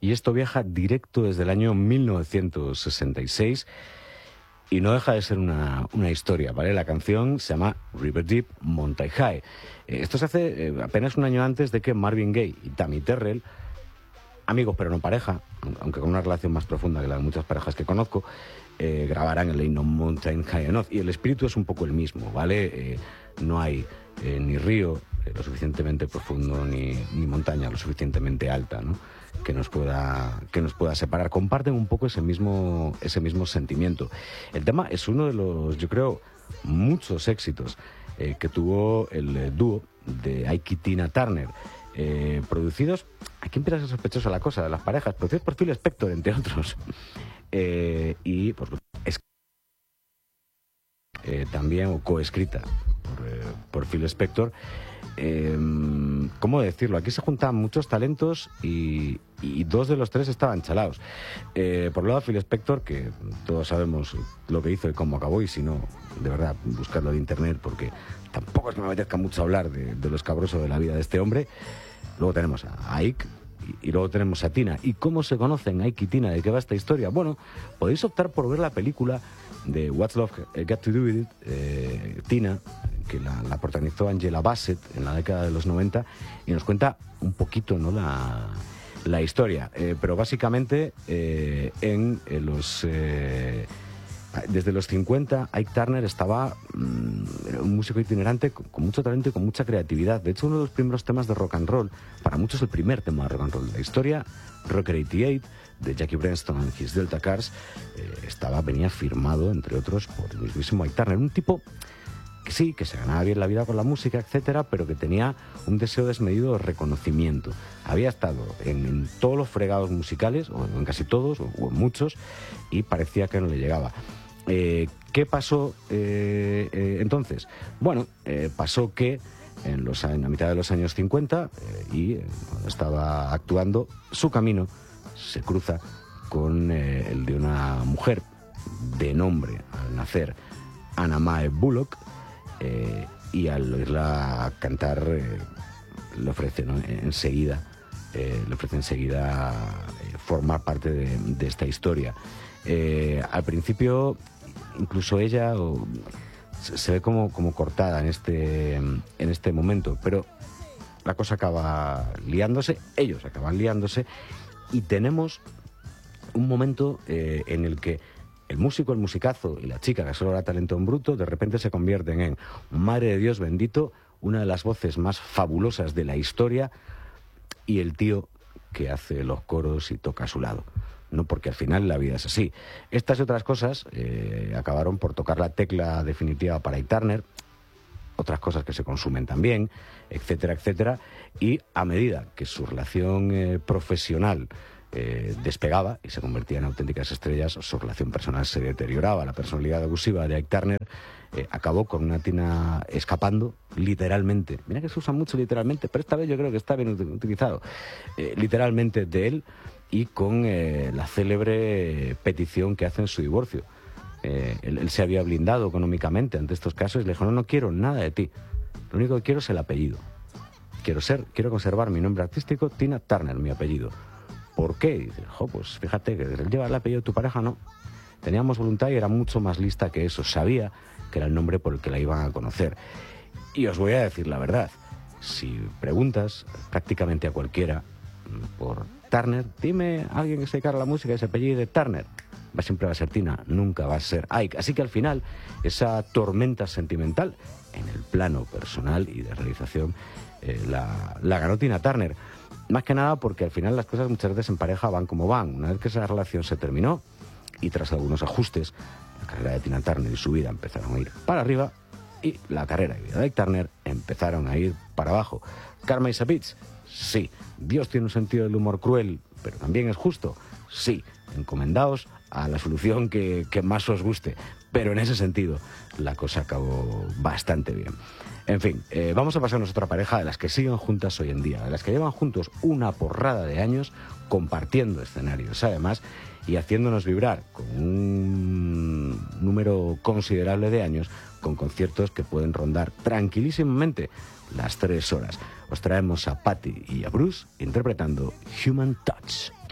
y esto viaja directo desde el año 1966 y no deja de ser una historia, ¿vale? La canción se llama River Deep, Mountain High. Esto se hace apenas un año antes de que Marvin Gaye y Tammy Terrell, amigos pero no pareja, aunque con una relación más profunda que la de muchas parejas que conozco, grabarán el himno Mountain High Enough, y el espíritu es un poco el mismo, ¿vale? No hay ni río lo suficientemente profundo ni montaña lo suficientemente alta, ¿no?, que nos pueda separar. Comparten un poco ese mismo sentimiento. El tema es uno de los, yo creo, muchos éxitos que tuvo el dúo de Ike y Tina Turner, producidos, aquí empieza a ser sospechosa la cosa de las parejas, producidos por Phil Spector, entre otros, y pues también, o coescrita por Phil Spector. ¿Cómo decirlo? Aquí se juntaban muchos talentos y dos de los tres estaban chalaos. Por un lado, Phil Spector, que todos sabemos lo que hizo y cómo acabó, y si no, de verdad, buscarlo en internet, porque tampoco es que me apetezca mucho hablar de lo escabroso de la vida de este hombre. Luego tenemos a Ike y luego tenemos a Tina. ¿Y cómo se conocen Ike y Tina? ¿De qué va esta historia? Bueno, podéis optar por ver la película de What's Love Got to Do With It, Tina, que la protagonizó Angela Bassett en la década de los 90, y nos cuenta un poquito, ¿no?, la historia. Pero básicamente desde los 50, Ike Turner estaba un músico itinerante con mucho talento y con mucha creatividad. De hecho, uno de los primeros temas de rock and roll, para muchos el primer tema de rock and roll de la historia, Rocker 88, de Jackie Brenston and His Delta Cars, venía firmado, entre otros, por el mismísimo Ike Turner. Un tipo que sí, que se ganaba bien la vida con la música, etcétera, pero que tenía un deseo desmedido de reconocimiento. Había estado en todos los fregados musicales, o en casi todos, o en muchos, y parecía que no le llegaba. ¿Qué pasó entonces? Bueno, pasó que en la mitad de los años 50, y cuando estaba actuando, su camino se cruza con el de una mujer de nombre, al nacer, Anna Mae Bullock, y al oírla cantar le ofrece, ¿no?, enseguida formar parte de esta historia. Al principio, incluso ella se ve como cortada en este momento, pero la cosa acaba liándose, ellos acaban liándose, y tenemos un momento en el que el músico, el musicazo, y la chica, que solo era talento en bruto, de repente se convierten en, madre de Dios bendito, una de las voces más fabulosas de la historia, y el tío que hace los coros y toca a su lado. No, porque al final la vida es así. Estas y otras cosas acabaron por tocar la tecla definitiva para Ike Turner, otras cosas que se consumen también, etcétera, etcétera, y a medida que su relación profesional despegaba y se convertía en auténticas estrellas, su relación personal se deterioraba. La personalidad abusiva de Ike Turner acabó con una Tina escapando, literalmente. Mira que se usa mucho literalmente, pero esta vez yo creo que está bien utilizado. Literalmente de él, y con la célebre petición que hace en su divorcio. Él se había blindado económicamente ante estos casos y le dijo, no quiero nada de ti, lo único que quiero es el apellido. Quiero conservar mi nombre artístico, Tina Turner, mi apellido. ¿Por qué? Y dice, pues fíjate que él lleva el apellido de tu pareja, no. Teníamos voluntad y era mucho más lista que eso. Sabía que era el nombre por el que la iban a conocer. Y os voy a decir la verdad. Si preguntas prácticamente a cualquiera por Turner, dime a alguien que se dedicara a la música y se apellide Turner, siempre va a ser Tina, nunca va a ser Ike. Así que al final, esa tormenta sentimental, en el plano personal y de realización, la ganó Tina Turner. Más que nada porque al final las cosas muchas veces en pareja van como van. Una vez que esa relación se terminó, y tras algunos ajustes, la carrera de Tina Turner y su vida empezaron a ir para arriba, y la carrera y vida de Ike Turner empezaron a ir para abajo. ¿Karma is a bitch? Sí. ¿Dios tiene un sentido del humor cruel, pero también es justo? Sí. Encomendaos a la solución que más os guste. Pero en ese sentido, la cosa acabó bastante bien. En fin, vamos a pasarnos a otra pareja de las que siguen juntas hoy en día, de las que llevan juntos una porrada de años, compartiendo escenarios además, y haciéndonos vibrar con un número considerable de años, con conciertos que pueden rondar tranquilísimamente las 3 horas. Os traemos a Patty y a Bruce interpretando Human Touch.